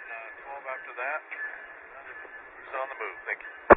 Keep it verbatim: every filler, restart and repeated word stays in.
uh, twelve after that. Who's on the move? Thank you.